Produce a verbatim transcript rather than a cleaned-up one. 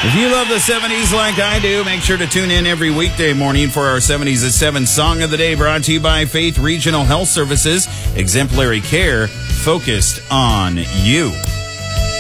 If you love the seventies like I do, make sure to tune in every weekday morning for our seventies at seven Song of the Day, brought to you by Faith Regional Health Services. Exemplary care focused on you.